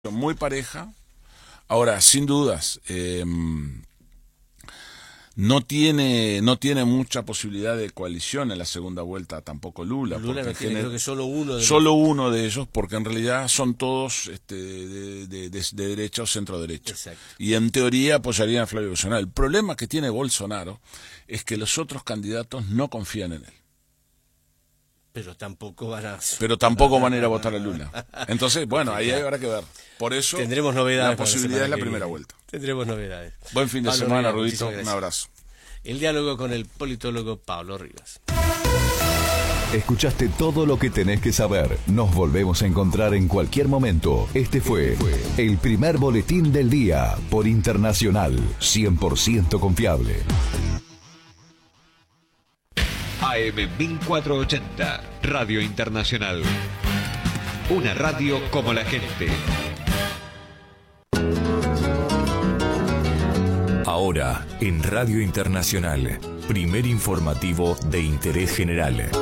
muy pareja. Ahora, sin dudas, no tiene mucha posibilidad de coalición en la segunda vuelta tampoco Lula. Lula no tiene, creo que solo uno de ellos, porque en realidad son todos de derecha o centro derecha. Exacto. Y en teoría apoyarían a Flavio Bolsonaro. El problema que tiene Bolsonaro es que los otros candidatos no confían en él. Pero tampoco van a ir a votar a Lula. Entonces, bueno, ahí habrá que ver. Por eso, tendremos novedades. La posibilidad es la primera vuelta. Tendremos novedades. Buen fin de semana, Rudito. Un abrazo. El diálogo con el politólogo Pablo Rivas. Escuchaste todo lo que tenés que saber. Nos volvemos a encontrar en cualquier momento. Este fue el primer boletín del día por Internacional, 100% confiable. AM 1480, Radio Internacional. Una radio como la gente. Ahora, en Radio Internacional, primer informativo de interés general.